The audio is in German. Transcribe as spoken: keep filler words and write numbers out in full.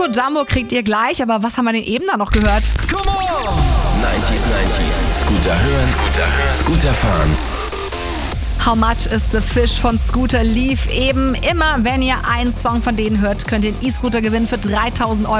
Coco Jumbo kriegt ihr gleich, aber was haben wir denn eben da noch gehört? Come on! neunziger, neunziger. Scooter hören, Scooter hören, Scooter fahren. How Much is the Fish von Scooter lief eben. Immer wenn ihr einen Song von denen hört, könnt ihr einen E-Scooter gewinnen für dreitausend Euro.